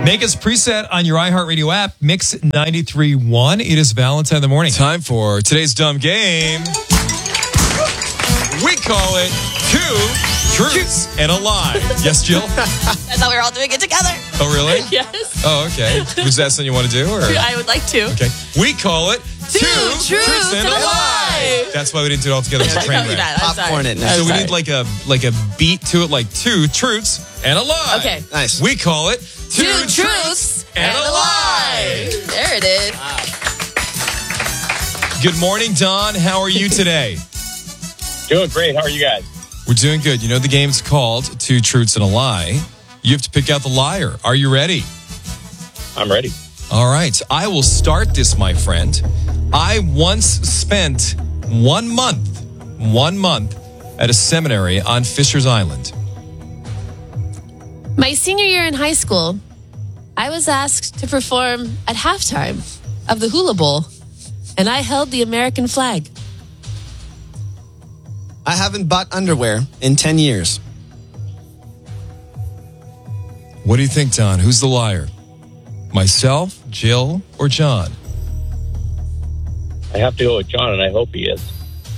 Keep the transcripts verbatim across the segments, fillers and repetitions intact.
Make us preset on your iHeartRadio app, Mix ninety-three point one. It is Valentine in the morning. Time for today's dumb game. We call it Two Truths and a Lie. Yes, Jill? I thought we were all doing it together. Oh, really? Yes. Oh, okay. Was that something you want to do? Or? I would like to. Okay. We call it Two, Two Truths and a Lie. That's why we didn't do it all together. It's a train wreck. Popcorn it now. So we need like a like a beat to it, like two truths and a lie. Okay. Nice. We call it Two, Two Truths and a Lie. There it is. Good morning, Don. How are you today? Doing great. How are you guys? We're doing good. You know the game's called Two Truths and a Lie. You have to pick out the liar. Are you ready? I'm ready. All right. I will start this, my friend. I once spent one month, one month at a seminary on Fisher's Island. My senior year in high school, I was asked to perform at halftime of the Hula Bowl, and I held the American flag. I haven't bought underwear in ten years. What do you think, Don? Who's the liar? Myself, Jill, or John? I have to go with John, and I hope he is.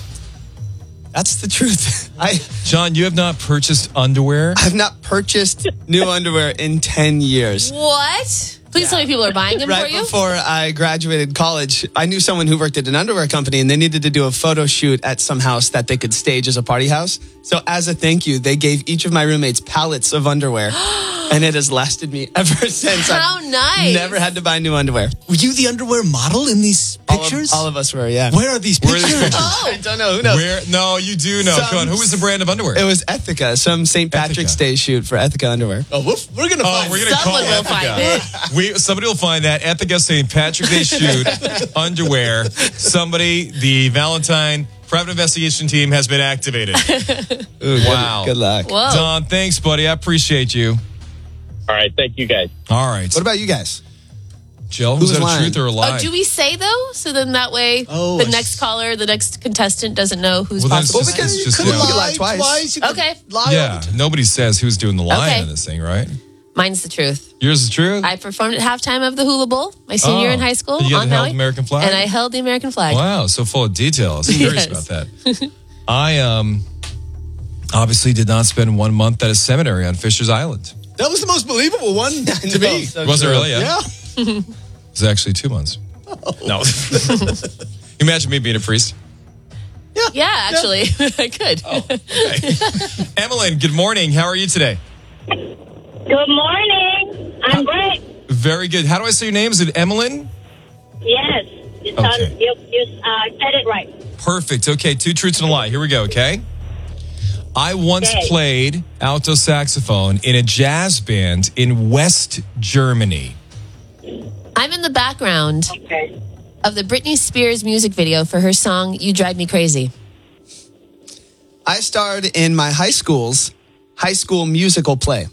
That's the truth. I John, you have not purchased underwear? have not purchased new underwear in ten years. What? Please tell me people are buying them Right for you. before I graduated college, I knew someone who worked at an underwear company, and they needed to do a photo shoot at some house that they could stage as a party house. So as a thank you, they gave each of my roommates pallets of underwear, and it has lasted me ever since. How I've nice. Never had to buy new underwear. Were you the underwear model in these All of, pictures? all of us were, yeah. Where are these Where are pictures? these pictures? Oh, I don't know. Who knows? Where? No, you do know. Some- Come on. Who was the brand of underwear? It was Ethica, some Saint Patrick's Ethica. Day shoot for Ethica underwear. Oh, we're, we're gonna Oh, find we're gonna someone call will Ethica. find it. We somebody will find that Ethica Saint Patrick Day shoot underwear. Somebody, the Valentine private investigation team has been activated. Ooh, Wow. Good, good luck. Whoa. Don, thanks, buddy. I appreciate you. All right. Thank you, guys. All right, What about you guys? Jill. who's Was that a lying? truth or a lie? Oh, do we say though? So then that way Oh, the I next see. caller, the next contestant doesn't know who's Well, then it's possible. just- it's just, could you know- lie lie twice. You could Okay. Lie yeah, all the time. nobody says who's doing the lying Okay. in this thing, right? Mine's the truth. Yours is true. I performed at halftime of the Hula Bowl, my senior year Oh. in high school. And you on held Maui, the American flag? And I held the American flag. Wow, so full of details. I'm curious Yes. about that. I um obviously did not spend one month at a seminary on Fisher's Island. That was the most believable one to know, me. so Was it true. really? Yeah. Yeah. It was actually two months. No. Imagine me being a priest. Yeah, actually, I could. Emmeline, good morning. How are you today? Good morning. I'm great. Very good. How do I say your name? Is it Emmeline? Yes. You, Okay. sound, you, you uh, said it right. Perfect. Okay, two truths and a lie. Here we go, okay? I once Okay. played alto saxophone in a jazz band in West Germany. I'm in the background Okay. of the Britney Spears music video for her song "You Drive Me Crazy." I starred in my high school's high school musical play.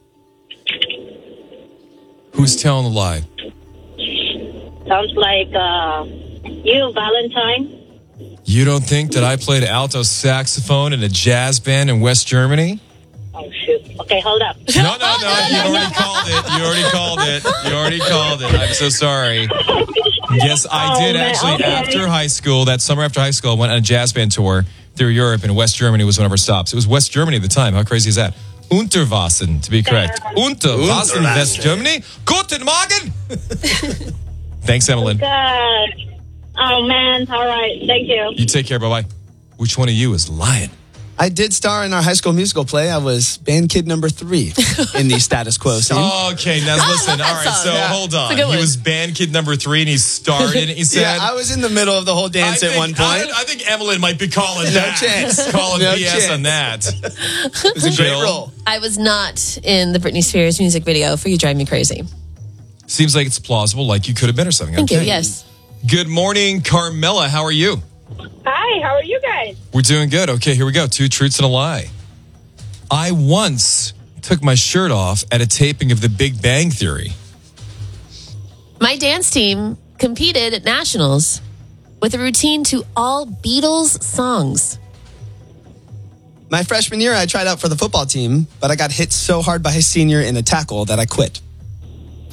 Who's telling the lie? Sounds like uh, you, Valentine. You don't think that I played alto saxophone in a jazz band in West Germany? Oh, shoot. Okay, hold up. No, no, no. You already called it. You already called it. You already called it. I'm so sorry. Yes, I Oh, did man, actually. okay. After high school, that summer after high school, I went on a jazz band tour through Europe, and West Germany was one of our stops. It was West Germany at the time. How crazy is that? Unterwassen, to be correct. Unterwassen, West Germany. Guten Morgen. Thanks, Emmeline. Good. Oh, man. All right. Thank you. You take care. Bye-bye. Which one of you is lying? I did star in our high school musical play. I was band kid number three in the status quo scene. Okay, now I listen. love that All right, song. so Yeah. hold It's a on. good He one. was band kid number three, and he starred in it. He said, Yeah, I was in the middle of the whole dance I at think, one point. I, I think Emmeline might be calling No that. chance. Calling No B S chance. on that. It was a great Jill? role. I was not in the Britney Spears music video for "You Drive Me Crazy." Seems like it's plausible, like you could have been or something. Thank Okay. you. Yes. Good morning, Carmela. How are you? Hi. How are you guys? We're doing good. Okay, here we go. Two truths and a lie. I once took my shirt off at a taping of The Big Bang Theory. My dance team competed at nationals with a routine to all Beatles songs. My freshman year, I tried out for the football team, but I got hit so hard by his senior in a tackle that I quit.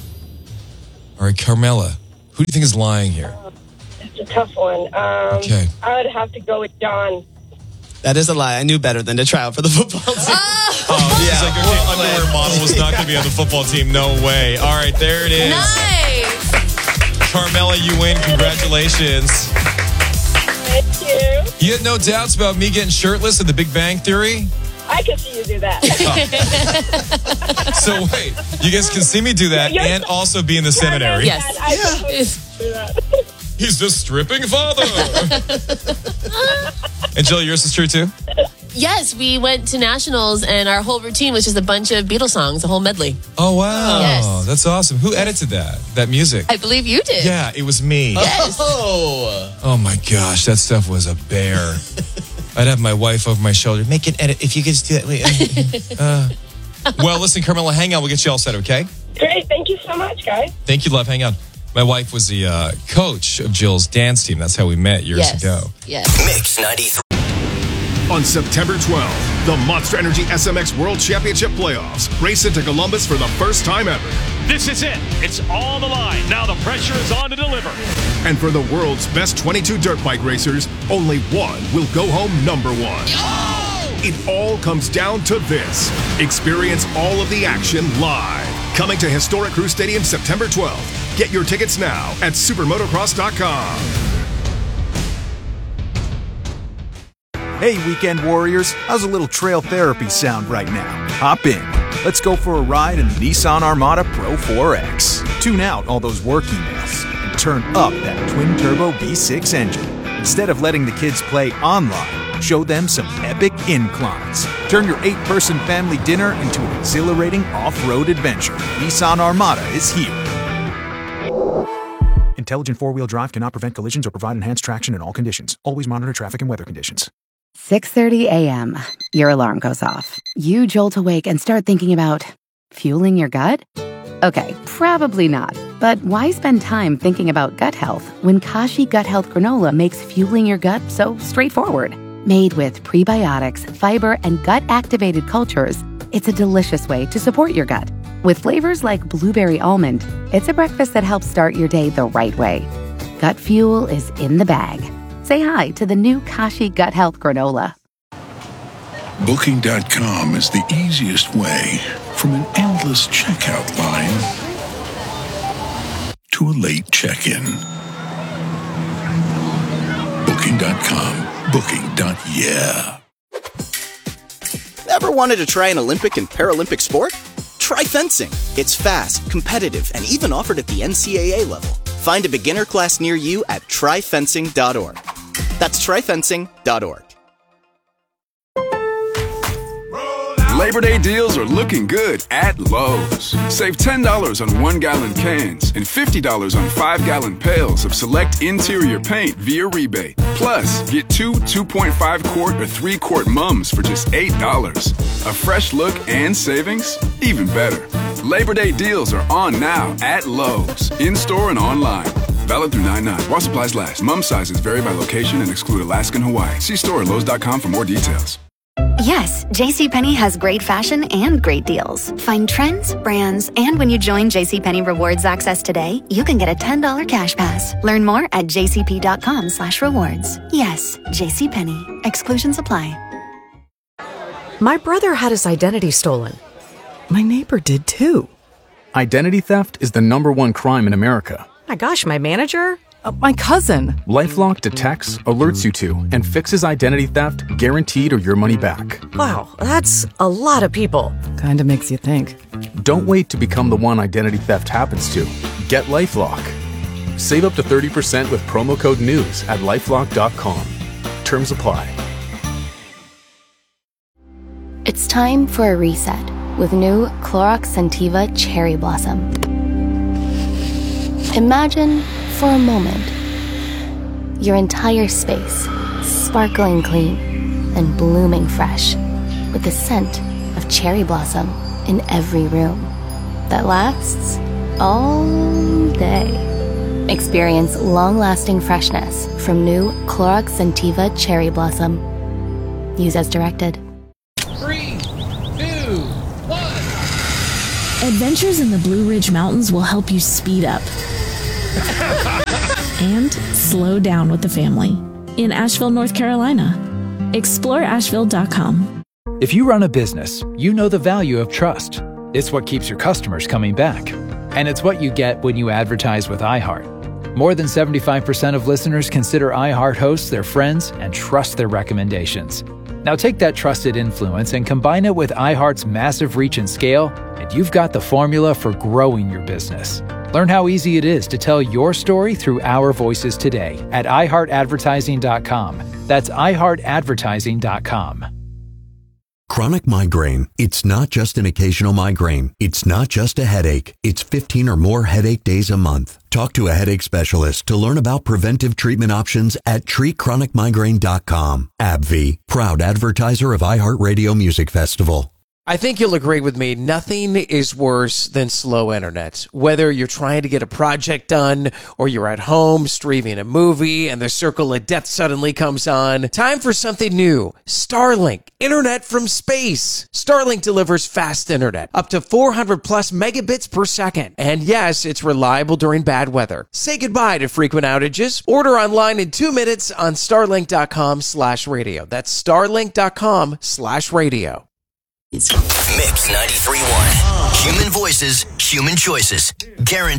All right, Carmela, who do you think is lying here? It's a tough one. Um, Okay. I would have to go with John. That is a lie. I knew better than to try out for the football team. Oh, yeah. It's like, okay, underwear model was not going to be on the football team. No way. All right, there it is. Nice. Carmela, you win. Congratulations. Thank you. You had no doubts about me getting shirtless in The Big Bang Theory? I can see you do that. So wait, you guys can see me do that You're- and also be in the seminary. Yes. I can do that. He's the stripping father. And Jill, yours is true too? Yes, we went to nationals and our whole routine was just a bunch of Beatles songs, a whole medley. Oh, wow. Yes. That's awesome. Who edited that, that music? I believe you did. Yeah, it was me. Yes. Oh. Oh, my gosh. That stuff was a bear. I'd have my wife over my shoulder. Make an edit if you could just do that. Wait, uh, uh. Well, listen, Carmela, hang on. We'll get you all set, okay? Great. Thank you so much, guys. Thank you, love. Hang on. My wife was the uh, coach of Jill's dance team. That's how we met years Yes. ago. Yes. Mix ninety-three. On September twelfth, the Monster Energy S M X World Championship Playoffs race into Columbus for the first time ever. This is it. It's on the line. Now the pressure is on to deliver. And for the world's best twenty-two dirt bike racers, only one will go home number one. It all comes down to this. Experience all of the action live. Coming to historic Crew Stadium September twelfth. Get your tickets now at supermotocross dot com. Hey, weekend warriors, how's a little trail therapy sound right now? Hop in. Let's go for a ride in the Nissan Armada Pro four X. Tune out all those work emails and turn up that twin-turbo V six engine. Instead of letting the kids play online, show them some epic inclines. Turn your eight-person family dinner into an exhilarating off-road adventure. Nissan Armada is here. Intelligent four-wheel drive cannot prevent collisions or provide enhanced traction in all conditions. Always monitor traffic and weather conditions. six thirty a.m. Your alarm goes off. You jolt awake and start thinking about fueling your gut? Okay, probably not. But why spend time thinking about gut health when Kashi Gut Health Granola makes fueling your gut so straightforward? Made with prebiotics, fiber, and gut-activated cultures, it's a delicious way to support your gut. With flavors like blueberry almond, it's a breakfast that helps start your day the right way. Gut fuel is in the bag. Say hi to the new Kashi Gut Health Granola. Booking dot com is the easiest way from an endless checkout line to a late check-in. Booking dot com. Booking. Yeah. Ever wanted to try an Olympic and Paralympic sport? Try fencing. It's fast, competitive, and even offered at the N C A A level. Find a beginner class near you at try fencing dot org. That's try fencing dot org. Labor Day deals are looking good at Lowe's. Save ten dollars on one-gallon cans and fifty dollars on five-gallon pails of select interior paint via rebate. Plus, get two two point five quart or three quart mums for just eight dollars. A fresh look and savings? Even better. Labor Day deals are on now at Lowe's, in-store and online. Valid through nine nine. While supplies last. Mum sizes vary by location and exclude Alaska and Hawaii. See store at lowes dot com for more details. Yes, JCPenney has great fashion and great deals. Find trends, brands, and when you join JCPenney Rewards Access today, you can get a ten dollars cash pass. Learn more at jcp.com slash rewards. Yes, JCPenney. Exclusions apply. My brother had his identity stolen. My neighbor did too. Identity theft is the number one crime in America. My gosh, my manager? Uh, my cousin. LifeLock detects, alerts you to, and fixes identity theft guaranteed or your money back. Wow, that's a lot of people. Kinda makes you think. Don't wait to become the one identity theft happens to. Get LifeLock. Save up to thirty percent with promo code NEWS at lifelock dot com. Terms apply. It's time for a reset with new Clorox Scentiva Cherry Blossom. Imagine, for a moment, your entire space sparkling clean and blooming fresh with the scent of cherry blossom in every room that lasts all day. Experience long-lasting freshness from new Clorox Scentiva Cherry Blossom. Use as directed. Three, two, one. Adventures in the Blue Ridge Mountains will help you speed up And slow down with the family in Asheville, North Carolina. explore asheville dot com. If you run a business, you know the value of trust. It's what keeps your customers coming back. And it's what you get when you advertise with iHeart. More than seventy-five percent of listeners consider iHeart hosts their friends and trust their recommendations. Now take that trusted influence and combine it with iHeart's massive reach and scale, and you've got the formula for growing your business. Learn how easy it is to tell your story through our voices today at i heart advertising dot com. That's i heart advertising dot com. Chronic migraine. It's not just an occasional migraine. It's not just a headache. It's fifteen or more headache days a month. Talk to a headache specialist to learn about preventive treatment options at treat chronic migraine dot com. AbbVie, proud advertiser of iHeartRadio Music Festival. I think you'll agree with me, nothing is worse than slow internet. Whether you're trying to get a project done or you're at home streaming a movie and the circle of death suddenly comes on, time for something new. Starlink, internet from space. Starlink delivers fast internet, up to four hundred plus megabits per second. And yes, it's reliable during bad weather. Say goodbye to frequent outages. Order online in two minutes on starlink dot com slash radio. That's starlink dot com slash radio. Mix ninety-three point one. Human voices, human choices. Guaranteed.